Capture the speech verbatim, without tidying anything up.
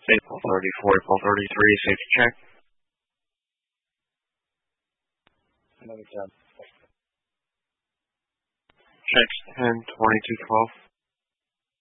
April thirty-four, April thirty-three, safety check. Another job. Checks ten, twenty-two, twelve.